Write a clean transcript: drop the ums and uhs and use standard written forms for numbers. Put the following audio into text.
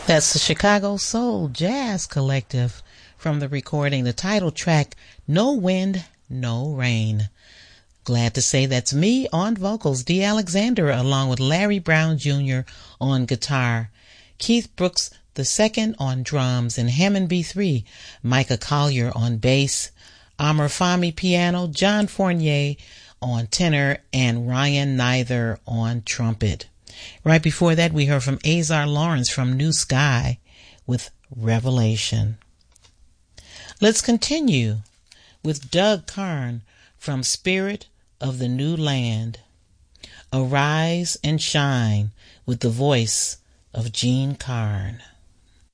That's the Chicago Soul Jazz Collective from the recording, the title track, No Wind, No Rain. Glad to say that's me on vocals, Dee Alexander, along with Larry Brown Jr. on guitar, Keith Brooks II on drums, and Hammond B3, Micah Collier on bass, Amr Fahmy piano, John Fournier on tenor, and Ryan Neither on trumpet. Right before that, we heard from Azar Lawrence from New Sky with Revelation. Let's continue with Doug Carn from Spirit of the New Land. Arise and shine with the voice of Gene Carn.